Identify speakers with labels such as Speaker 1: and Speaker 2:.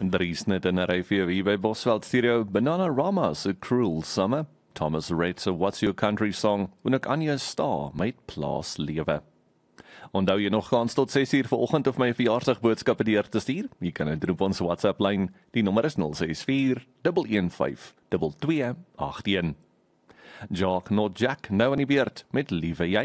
Speaker 1: Dries net in 'n ry vir jou hier by Bosveld Studio. Bananarama's A Cruel Summer. Thomas Rhett se What's Your Country Song. En ek Anja Star met Plaas Lewe. Onthou jy nog kans tot 6uur vanoggend of my verjaarsdagboodskappe deur te stuur? Jy kan dit doen op ons WhatsApp lyn. Die nommer is 064 115 2281. Jock not Jack nou aan die beurt met Liewe jy.